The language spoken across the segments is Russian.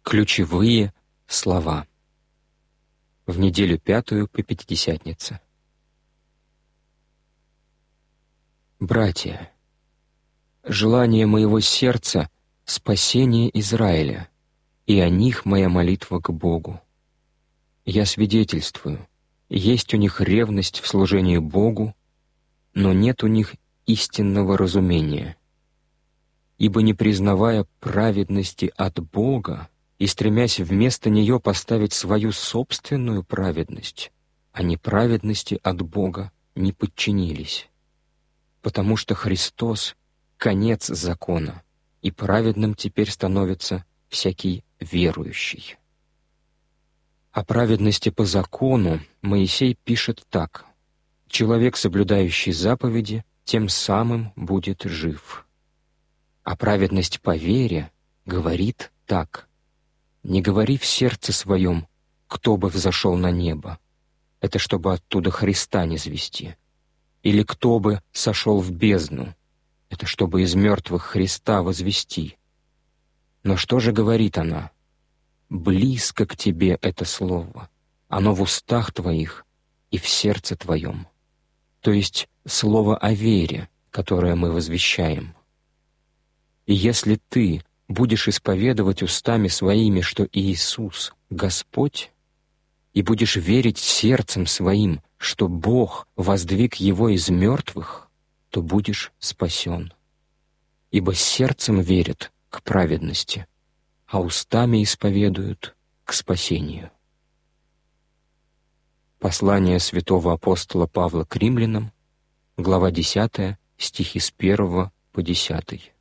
Ключевые слова. В неделю 5 по Пятидесятнице. Братья, желание моего сердца — спасение Израиля, и о них моя молитва к Богу. Я свидетельствую, есть у них ревность в служении Богу, но нет у них истинного разумения. Ибо не признавая праведности от Бога и стремясь вместо нее поставить свою собственную праведность, они праведности от Бога не подчинились. Потому что Христос — конец закона, и праведным теперь становится всякий верующий. О праведности по закону Моисей пишет так: «Человек, соблюдающий заповеди, тем самым будет жив». А праведность по вере говорит так: «Не говори в сердце своем, кто бы взошел на небо, это чтобы оттуда Христа не звести, или кто бы сошел в бездну, это чтобы из мертвых Христа возвести. Но что же говорит она? Близко к тебе это слово, оно в устах твоих и в сердце твоем». То есть слово о вере, которое мы возвещаем. И если ты будешь исповедовать устами своими, что Иисус — Господь, и будешь верить сердцем своим, что Бог воздвиг Его из мертвых, то будешь спасен. Ибо сердцем верят к праведности, а устами исповедуют к спасению. Послание святого апостола Павла к римлянам, глава 10, стихи с 1 по 10.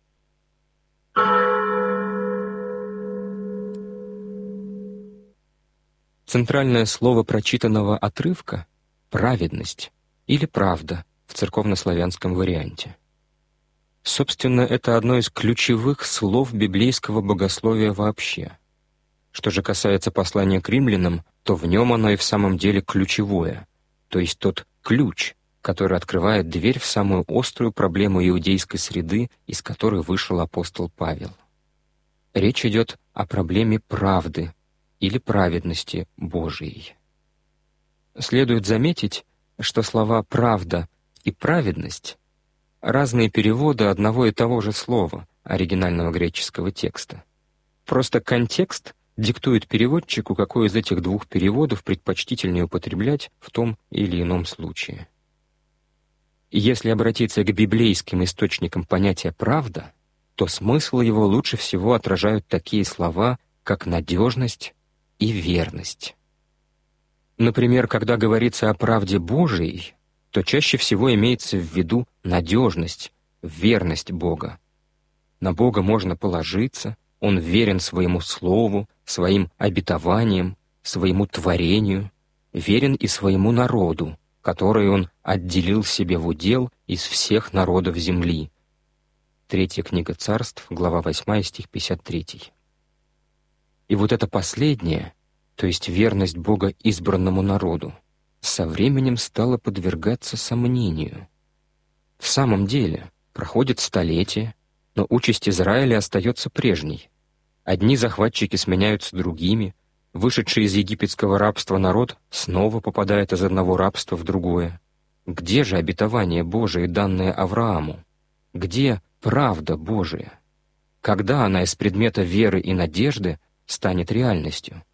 Центральное слово прочитанного отрывка — «праведность» или «правда» в церковнославянском варианте. Собственно, это одно из ключевых слов библейского богословия вообще. Что же касается послания к римлянам, то в нем оно и в самом деле ключевое, то есть тот ключ, который открывает дверь в самую острую проблему иудейской среды, из которой вышел апостол Павел. Речь идет о проблеме правды или праведности Божией. Следует заметить, что слова «правда» и «праведность» — разные переводы одного и того же слова оригинального греческого текста. Просто контекст диктует переводчику, какой из этих двух переводов предпочтительнее употреблять в том или ином случае. Если обратиться к библейским источникам понятия «правда», то смысл его лучше всего отражают такие слова, как «надежность» и «верность». Например, когда говорится о правде Божией, то чаще всего имеется в виду надежность, верность Бога. На Бога можно положиться, Он верен своему слову, своим обетованиям, своему творению, верен и своему народу, который Он отделил себе в удел из всех народов земли. 3 книга Царств, глава 8, стих 53. И вот это последнее, то есть верность Бога избранному народу, со временем стало подвергаться сомнению. В самом деле, проходит столетия, но участь Израиля остается прежней. Одни захватчики сменяются другими, вышедший из египетского рабства народ снова попадает из одного рабства в другое. Где же обетование Божие, данное Аврааму? Где правда Божия? Когда она из предмета веры и надежды станет реальностью?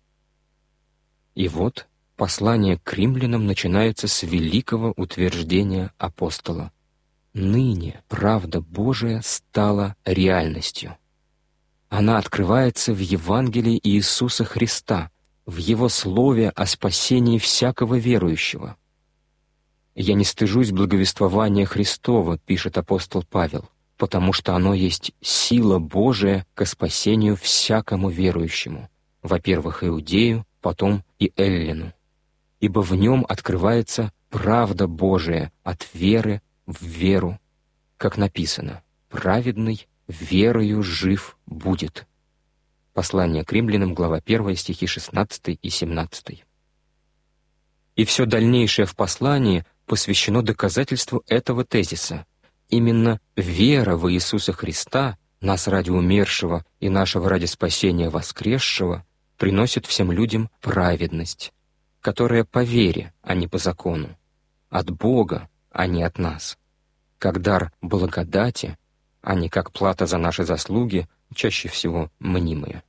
И вот послание к римлянам начинается с великого утверждения апостола: «Ныне правда Божия стала реальностью». Она открывается в Евангелии Иисуса Христа, в Его слове о спасении всякого верующего. «Я не стыжусь благовествования Христова», — пишет апостол Павел, «потому что оно есть сила Божия ко спасению всякому верующему, во-первых, иудею, потом и эллину. Ибо в нем открывается правда Божия от веры в веру, как написано: праведный верою жив будет». Послание к римлянам, глава 1, стихи 16 и 17. И все дальнейшее в послании посвящено доказательству этого тезиса. Именно вера в Иисуса Христа нас ради умершего и нашего ради спасения воскресшего, приносит всем людям праведность, которая по вере, а не по закону, от Бога, а не от нас, как дар благодати, а не как плата за наши заслуги, чаще всего мнимые.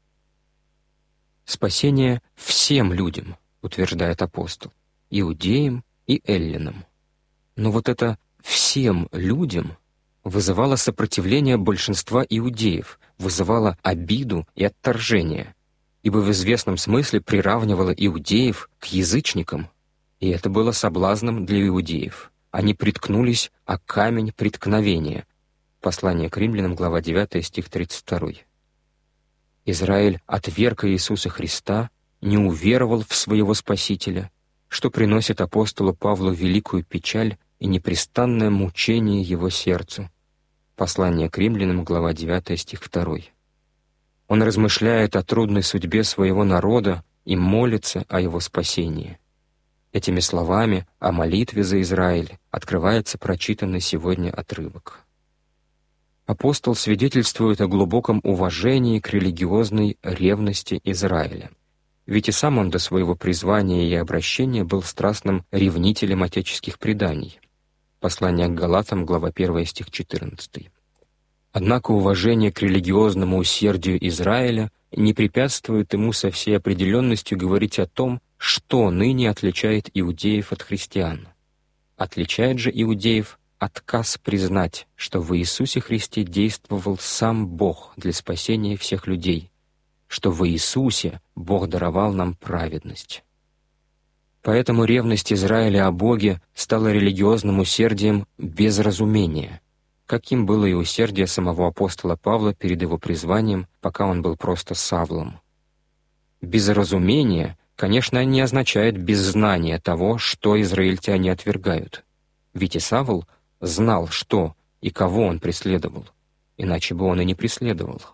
Спасение всем людям, утверждает апостол, иудеям и эллинам. Но вот это «всем людям» вызывало сопротивление большинства иудеев, вызывало обиду и отторжение, ибо в известном смысле приравнивало иудеев к язычникам, и это было соблазном для иудеев. Они приткнулись о камень преткновения. Послание к римлянам, глава 9, стих 32. Израиль отверг Иисуса Христа, не уверовал в своего Спасителя, что приносит апостолу Павлу великую печаль и непрестанное мучение его сердцу. Послание к римлянам, глава 9, стих 2. Он размышляет о трудной судьбе своего народа и молится о его спасении. Этими словами о молитве за Израиль открывается прочитанный сегодня отрывок. Апостол свидетельствует о глубоком уважении к религиозной ревности Израиля. Ведь и сам он до своего призвания и обращения был страстным ревнителем отеческих преданий. Послание к Галатам, глава 1, стих 14. Однако уважение к религиозному усердию Израиля не препятствует ему со всей определенностью говорить о том, что ныне отличает иудеев от христиан. Отличает же иудеев отказ признать, что в Иисусе Христе действовал сам Бог для спасения всех людей, что в Иисусе Бог даровал нам праведность. Поэтому ревность Израиля о Боге стала религиозным усердием без разумения, каким было и усердие самого апостола Павла перед его призванием, пока он был просто Савлом. Без разумения, конечно, не означает без знания того, что израильтяне отвергают. Ведь и Савл знал, что и кого он преследовал, иначе бы он и не преследовал.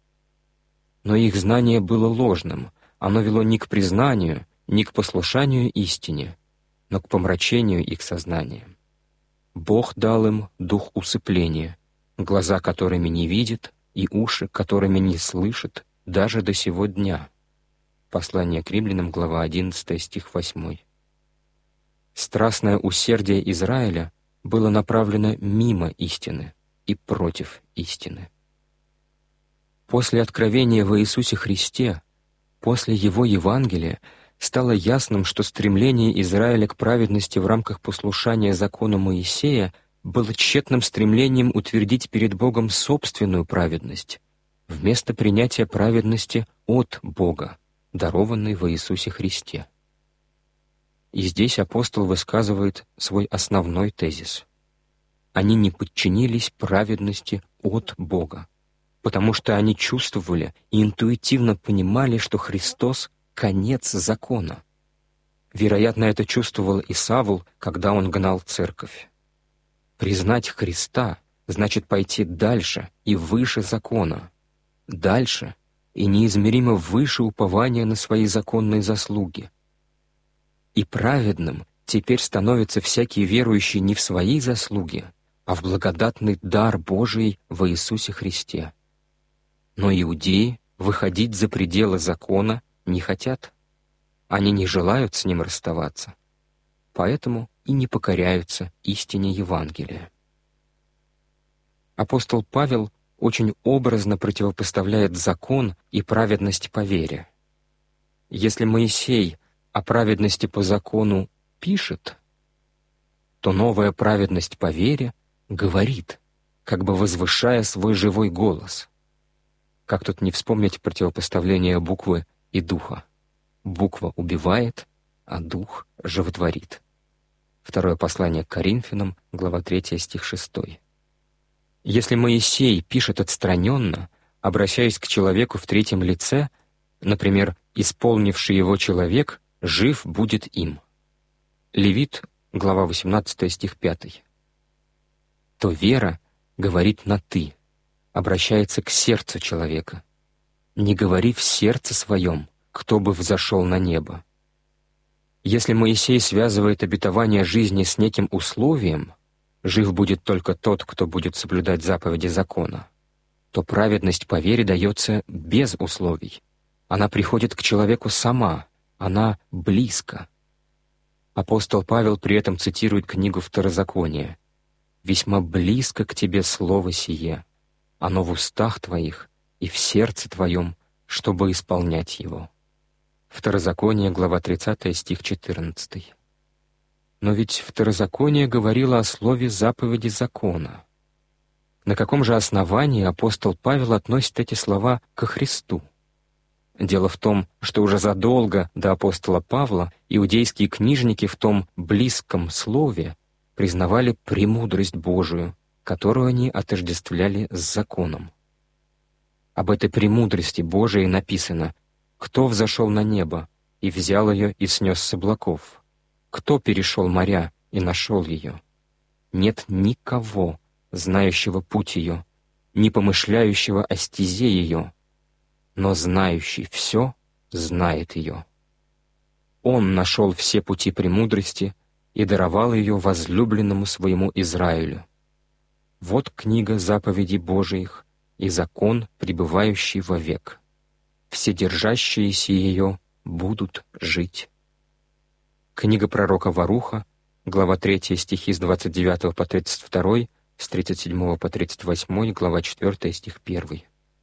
Но их знание было ложным, оно вело не к признанию, не к послушанию истине, но к помрачению их сознания. Бог дал им дух усыпления, глаза которыми не видят и уши которыми не слышат даже до сего дня. Послание к римлянам, глава 11, стих 8. Страстное усердие Израиля было направлено мимо истины и против истины. После откровения во Иисусе Христе, после Его Евангелия, стало ясным, что стремление Израиля к праведности в рамках послушания закону Моисея было тщетным стремлением утвердить перед Богом собственную праведность, вместо принятия праведности от Бога, дарованной во Иисусе Христе. И здесь апостол высказывает свой основной тезис. Они не подчинились праведности от Бога, потому что они чувствовали и интуитивно понимали, что Христос — конец закона. Вероятно, это чувствовал и Савл, когда он гнал церковь. Признать Христа значит пойти дальше и выше закона, дальше и неизмеримо выше упования на свои законные заслуги. И праведным теперь становится всякий верующий не в свои заслуги, а в благодатный дар Божий во Иисусе Христе. Но иудеи выходить за пределы закона не хотят. Они не желают с ним расставаться, поэтому и не покоряются истине Евангелия. Апостол Павел очень образно противопоставляет закон и праведность по вере. Если Моисей о праведности по закону пишет, то новая праведность по вере говорит, как бы возвышая свой живой голос. Как тут не вспомнить противопоставление буквы и духа? Буква убивает, а дух животворит. Второе послание к Коринфянам, глава 3, стих 6. Если Моисей пишет отстраненно, обращаясь к человеку в третьем лице, например, «исполнивший его человек, жив будет им». Левит, глава 18, стих 5. То вера говорит на «ты», обращается к сердцу человека. «Не говори в сердце своем, кто бы взошел на небо». Если Моисей связывает обетование жизни с неким условием, «жив будет только тот, кто будет соблюдать заповеди закона», то праведность по вере дается без условий. Она приходит к человеку сама, она близко. Апостол Павел при этом цитирует книгу Второзакония: «Весьма близко к тебе слово сие, оно в устах твоих и в сердце твоем, чтобы исполнять его». Второзаконие, глава 30, стих 14. Но ведь Второзаконие говорило о слове заповеди закона. На каком же основании апостол Павел относит эти слова ко Христу? Дело в том, что уже задолго до апостола Павла иудейские книжники в том близком слове признавали премудрость Божию, которую они отождествляли с законом. Об этой премудрости Божией написано: «Кто взошел на небо и взял ее и снес с облаков? Кто перешел моря и нашел ее? Нет никого, знающего путь ее, не помышляющего о стезе ее, но знающий все знает ее. Он нашел все пути премудрости и даровал ее возлюбленному своему Израилю. Вот книга заповедей Божиих и закон, пребывающий вовек. Вседержащиеся ее будут жить». Книга пророка Варуха, глава 3, стихи с 29 по 32, с 37 по 38, глава 4, стих 1.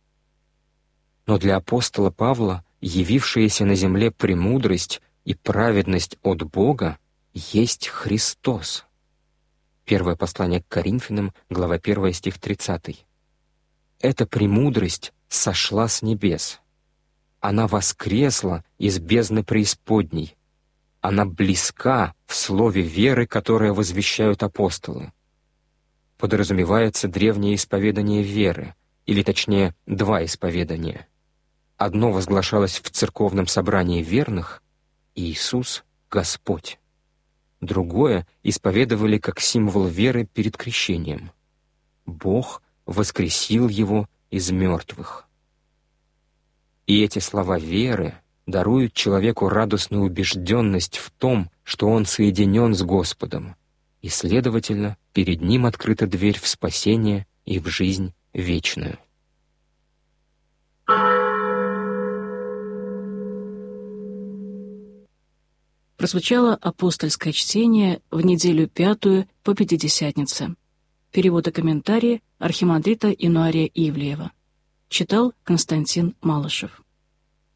Но для апостола Павла явившаяся на земле премудрость и праведность от Бога есть Христос. Первое послание к Коринфянам, глава 1, стих 30. Эта премудрость сошла с небес. Она воскресла из бездны преисподней. Она близка в слове веры, которое возвещают апостолы. Подразумевается древнее исповедание веры, или точнее, два исповедания. Одно возглашалось в церковном собрании верных: «Иисус — Господь». Другое исповедовали как символ веры перед крещением: «Бог воскресил его из мертвых». И эти слова веры даруют человеку радостную убежденность в том, что он соединен с Господом, и, следовательно, перед ним открыта дверь в спасение и в жизнь вечную. Прозвучало апостольское чтение в неделю 5 по Пятидесятнице. Перевод и комментарии архимандрита Инуария Ивлеева. Читал Константин Малышев.